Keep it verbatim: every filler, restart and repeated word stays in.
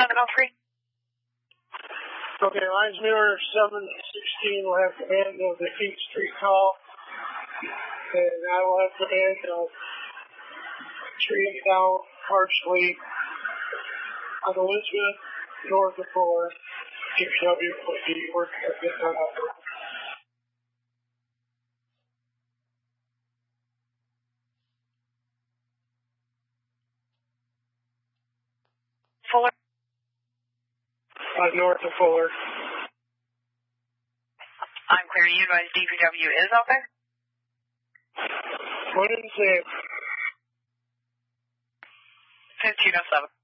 seven oh three. Okay, lines mirror seven sixteen will have command of the Peak Street call, and I will have command of trees down partially on Elizabeth, north of Fuller. G P W will be working at this time. Fuller. Uh, north of Fuller. I'm clear. You advise D P W is out there? What did it say? fifteen oh seven.